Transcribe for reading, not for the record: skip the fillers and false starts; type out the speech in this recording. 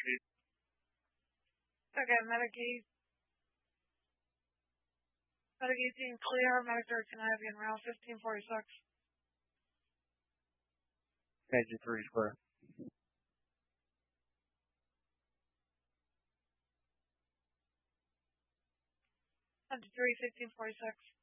Okay, Medic 18 clear, Medic 13 heavy and round 1546. Engine 3 is clear. Engine 3, 1546.